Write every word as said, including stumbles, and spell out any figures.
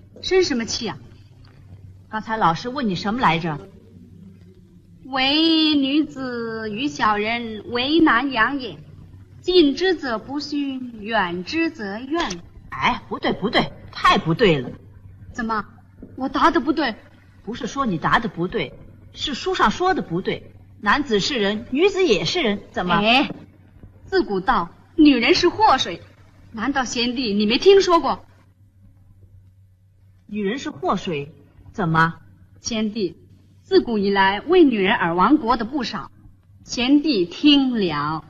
生什么气啊？ 刚才老师问你什么来着？ 为女子与小人为难养也，近之则不逊，远之则怨。 哎，不对不对，太不对了。 怎么，我答的不对？ 不是说你答的不对，是书上说的不对。男子是人，女子也是人，怎么？ 哎，自古道女人是祸水，难道贤弟你没听说过？ 女人是祸水，怎么？ 贤弟，自古以来为女人而亡国的不少，贤弟听了。